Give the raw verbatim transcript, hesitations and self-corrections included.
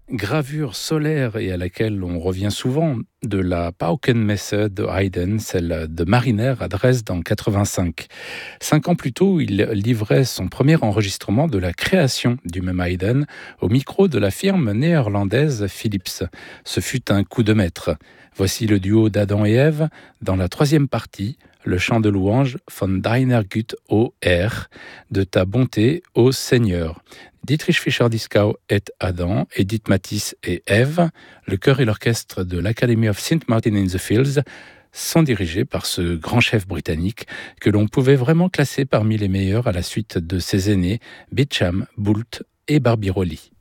Gravure solaire et à laquelle on revient souvent, de la Paukenmesse de Haydn, celle de Mariner à Dresde en quatre-vingt-cinq. Cinq ans plus tôt, il livrait son premier enregistrement de la création du même Haydn au micro de la firme néerlandaise Philips. Ce fut un coup de maître. Voici le duo d'Adam et Ève dans la troisième partie, le chant de louange von deiner Güte, ô Herr, de ta bonté, ô Seigneur. Dietrich Fischer-Dieskau est Adam, Edith Matisse est Ève. Le chœur et l'orchestre de l'Academy of Saint Martin in the Fields sont dirigés par ce grand chef britannique que l'on pouvait vraiment classer parmi les meilleurs à la suite de ses aînés Beecham, Boult et Barbirolli.